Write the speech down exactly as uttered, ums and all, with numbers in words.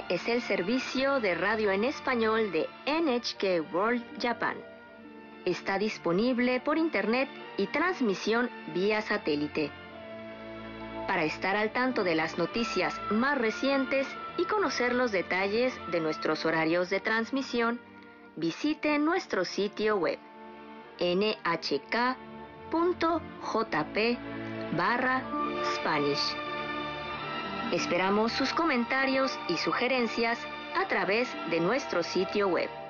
es el servicio de radio en español de N H K World Japan. Está disponible por internet y transmisión vía satélite. Para estar al tanto de las noticias más recientes y conocer los detalles de nuestros horarios de transmisión, visite nuestro sitio web n h k punto j p barra Spanish. Esperamos sus comentarios y sugerencias a través de nuestro sitio web.